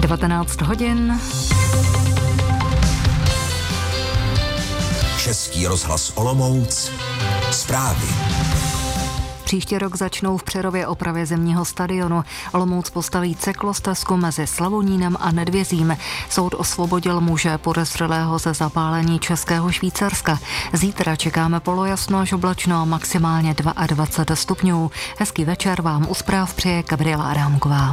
19 hodin. Český rozhlas Olomouc. Zprávy. Příští rok začnou v Přerově opravě zimního stadionu. Olomouc postaví cyklostezku mezi Slavonínem a Nedvězím. Soud osvobodil muže podezřelého ze zapálení Českého Švýcarska. Zítra čekáme polojasno až oblačno, maximálně 22 stupňů. Hezký večer vám u zpráv přeje Gabriela Adámková.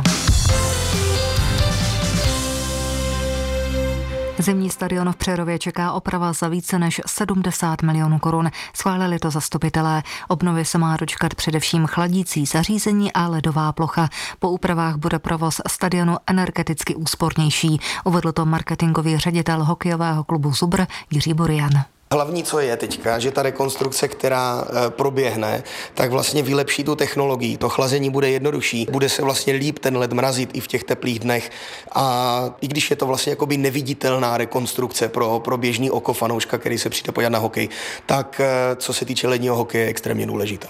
Zimní stadion v Přerově čeká oprava za více než 70 milionů korun. Schválili to zastupitelé. Obnovy se má dočkat především chladící zařízení a ledová plocha. Po úpravách bude provoz stadionu energeticky úspornější. Uvedl to marketingový ředitel hokejového klubu Zubr Jiří Burian. Hlavní, co je teďka, že ta rekonstrukce, která proběhne, tak vlastně vylepší tu technologii. To chlazení bude jednodušší, bude se vlastně líp ten led mrazit i v těch teplých dnech. A i když je to vlastně jakoby neviditelná rekonstrukce pro běžný oko fanouška, který se přijde podívat na hokej, tak co se týče ledního hokeje, je extrémně důležitá.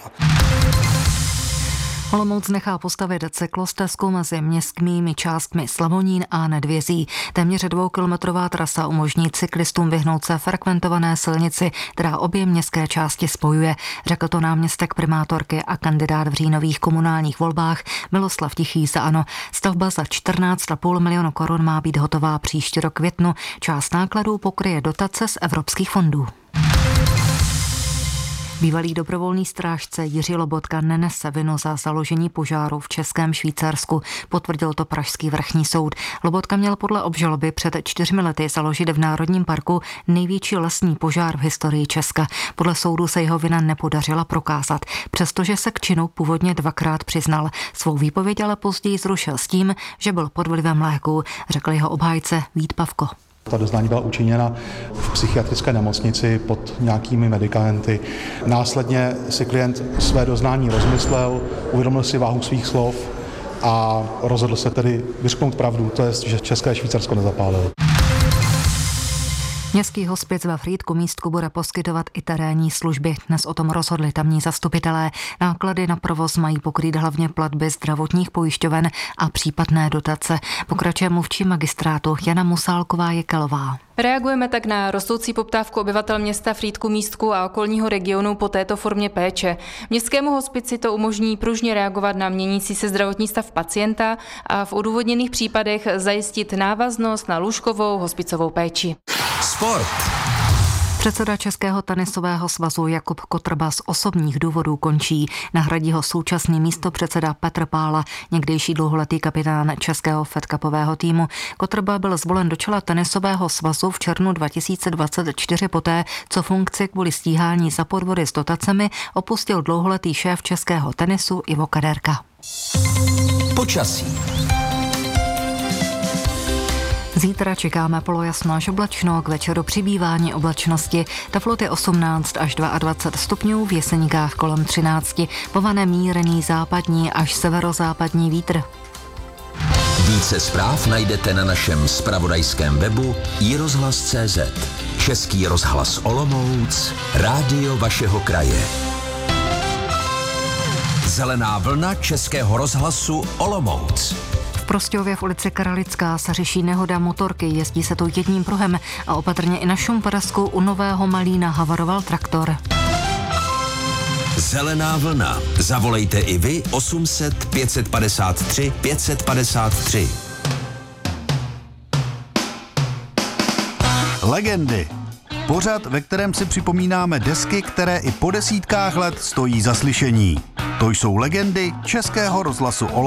Olomouc nechá postavit cyklostezku mezi městskými částmi Slavonín a Nedvězí. Téměř 2kilometrová trasa umožní cyklistům vyhnout se frekventované silnici, která obě městské části spojuje, řekl to náměstek primátorky a kandidát v říjnových komunálních volbách Miloslav Tichý za ANO. Stavba za 14,5 milionu korun má být hotová příští rok květnu. Část nákladů pokryje dotace z evropských fondů. Bývalý dobrovolný strážce Jiří Lobotka nenese vinu za založení požáru v Českém Švýcarsku, potvrdil to pražský vrchní soud. Lobotka měl podle obžaloby před 4 lety založit v Národním parku největší lesní požár v historii Česka. Podle soudu se jeho vina nepodařila prokázat, přestože se k činu původně 2krát přiznal. Svou výpověď ale později zrušil s tím, že byl pod vlivem léků, řekl jeho obhájce Vít Pavko. Ta doznání byla učiněna v psychiatrické nemocnici pod nějakými medikamenty. Následně si klient své doznání rozmyslel, uvědomil si váhu svých slov a rozhodl se tedy vyřknout pravdu, to je, že České Švýcarsko nezapálil. Městský hospic ve Frýdku místku bude poskytovat i terénní služby. Dnes o tom rozhodli tamní zastupitelé. Náklady na provoz mají pokrýt hlavně platby zdravotních pojišťoven a případné dotace. Pokračuje mluvčí magistrátu Jana Musálková-Jekelová. Reagujeme tak na rostoucí poptávku obyvatel města Frýdku místku a okolního regionu po této formě péče. Městskému hospici to umožní pružně reagovat na měnící se zdravotní stav pacienta a v odůvodněných případech zajistit návaznost na lůžkovou hospicovou péči. Sport. Předseda Českého tenisového svazu Jakub Kotrba z osobních důvodů končí. Nahradí ho současný místopředseda Petr Pála, někdejší dlouholetý kapitán českého fedcupového týmu. Kotrba byl zvolen do čela tenisového svazu v červnu 2024 poté, co funkci kvůli stíhání za podvody s dotacemi opustil dlouholetý šéf českého tenisu Ivo Kaderka. Počasí. Zítra čekáme polojasno až oblačno, k večeru přibývání oblačnosti, teploty 18 až 22 stupňů, v Jeseníkách kolem 13, povane mírný západní až severozápadní vítr. Více zpráv najdete na našem zpravodajském webu iRozhlas.cz. Český rozhlas Olomouc, rádio vašeho kraje. Zelená vlna Českého rozhlasu Olomouc. V Prostějově v ulici Karalická se řeší nehoda motorky, jezdí se tu jedním pruhem a opatrně i na Šumperasku u Nového Malína havaroval traktor. Zelená vlna. Zavolejte i vy 800 553 553. Legendy. Pořad, ve kterém si připomínáme desky, které i po desítkách let stojí za slyšení. To jsou legendy Českého rozhlasu Olomouc.